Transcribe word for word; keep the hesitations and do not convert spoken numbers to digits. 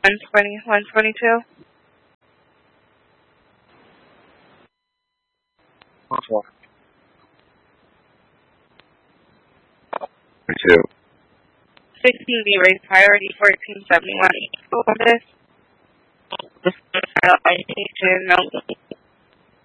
one twenty, one twenty-two. Two. sixteen B raised priority fourteen seventy-one. This is no